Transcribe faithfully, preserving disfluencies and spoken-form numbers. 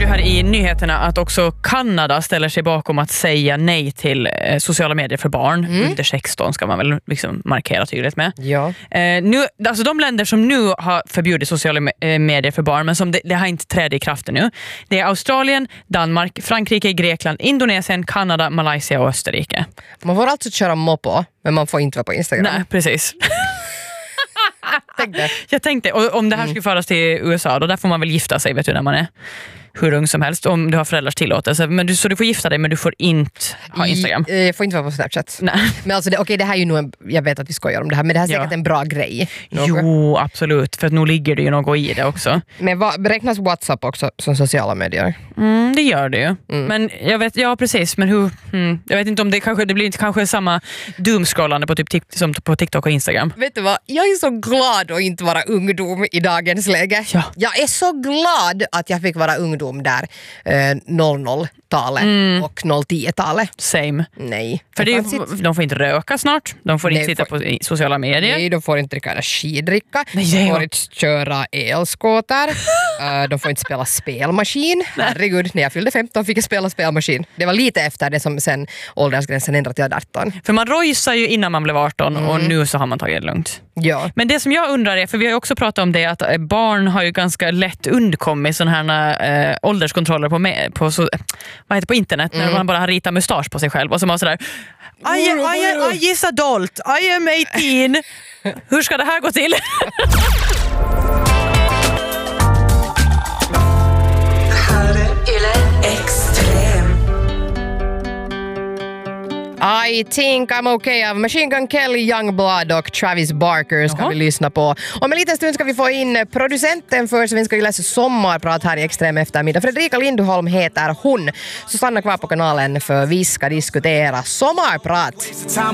här i nyheterna att också Kanada ställer sig bakom att säga nej till eh, sociala medier för barn. Mm. Under sexton ska man väl liksom markera tydligt med. Ja. Eh, nu, alltså de länder som nu har förbjudit sociala medier för barn, men som det, det har inte trätt i kraft nu. Det är Australien, Danmark, Frankrike, Grekland, Indonesien, Kanada, Malaysia och Österrike. Man får alltså köra moppo, men man får inte vara på Instagram. Nej, precis. Tänkte. Jag tänkte, och om det här skulle föras till U S A, då där får man väl gifta sig, vet du, när man är hur ung som helst, om du har föräldrars tillåtelse. Men du, så du får gifta dig, men du får inte ha Instagram. I, jag får inte vara på Snapchat. Nej. Men alltså, det, okay, det här är ju nog en, jag vet att vi skojar om det här, men det här är säkert ja. en bra grej. Något. Jo, absolut. För att nu ligger det ju något i det också. Men vad, beräknas WhatsApp också som sociala medier? Mm, det gör det ju. Mm. Men jag vet, ja precis, men hur, hmm, jag vet inte om det kanske, det blir inte kanske samma doomscrollande på typ som på TikTok och Instagram. Vet du vad, jag är så glad att inte vara ungdom i dagens läge. Ja. Jag är så glad att jag fick vara ungdom där eh, noll noll-talet mm. och noll tio-talet. Same. Nej. För det är, de får inte röka snart, de får nej, inte sitta får, på sociala medier. Nej, de får inte dricka energidricka. Nej, de får inte köra elskåtar. uh, de får inte spela spelmaskin. Herregud, när jag fyllde femton fick jag spela spelmaskin. Det var lite efter det som sen åldersgränsen ändrade till arton. För man rojsar ju innan man blev arton mm. och nu så har man tagit det lugnt. Ja. Men det som jag undrar är, för vi har ju också pratat om det, att barn har ju ganska lätt undkommit sådana här äh, ålderskontroller på, me- på, så, vad heter, på internet mm. när man bara har ritat mustasch på sig själv och så man sådär I, I, I, I is adult, I am eighteen. Hur ska det här gå till? I think I'm okay av Machine Gun Kelly, Youngblood och Travis Barker ska Jaha. vi lyssna på. Om en liten stund ska vi få in producenten för Svenska Yles sommarprat här i Extrem eftermiddag. Fredrika Lindholm heter hon. Så stanna kvar på kanalen för vi ska diskutera sommarprat.